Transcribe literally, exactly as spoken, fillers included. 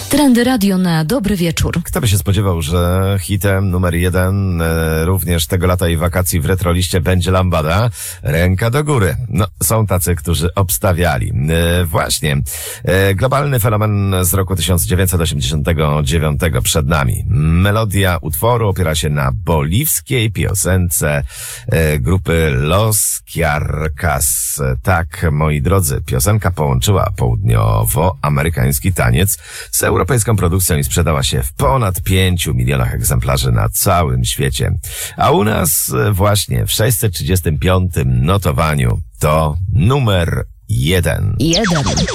Trendy Radio na dobry wieczór. Kto by się spodziewał, że hitem numer jeden e, również tego lata i wakacji w Retroliście będzie Lambada. Ręka do góry. No, są tacy, którzy obstawiali. E, właśnie. E, globalny fenomen z roku tysiąc dziewięćset osiemdziesiątego dziewiątego przed nami. Melodia utworu opiera się na boliwskiej piosence e, grupy Los Kiarkas. Tak, moi drodzy, piosenka połączyła południowoamerykański taniec z europejską produkcją i sprzedała się w ponad pięciu milionach egzemplarzy na całym świecie. A u nas właśnie w sześćset trzydziestym piątym notowaniu to numer jeden. Jeden.